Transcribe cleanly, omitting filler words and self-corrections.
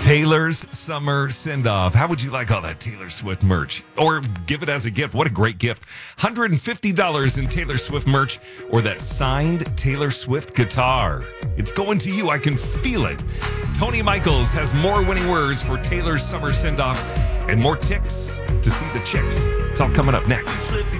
Taylor's Summer Send-Off. How would you like all that Taylor Swift merch? Or give it as a gift. What a great gift. $150 in Taylor Swift merch or that signed Taylor Swift guitar. It's going to you. I can feel it. Tony Michaels has more winning words for Taylor's Summer Send-Off and more ticks to see the chicks. It's all coming up next.